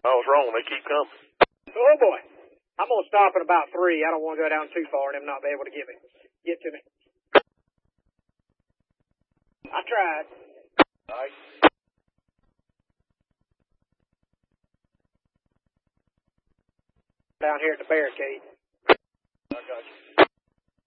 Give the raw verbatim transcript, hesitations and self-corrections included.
I was wrong. They keep coming. Oh, boy. I'm going to stop at about three. I don't want to go down too far and them not be able to get me. Get to me. I tried. All right. Down here at the barricade. I got you.